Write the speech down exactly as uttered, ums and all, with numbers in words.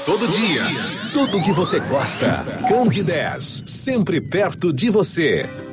todo dia. Tudo que você gosta. Candidez, sempre perto de você.